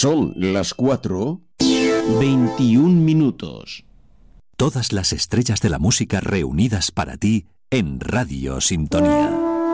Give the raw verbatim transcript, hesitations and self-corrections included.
Son las cuatro, veintiún minutos. Todas las estrellas de la música reunidas para ti en Radio Sintonía.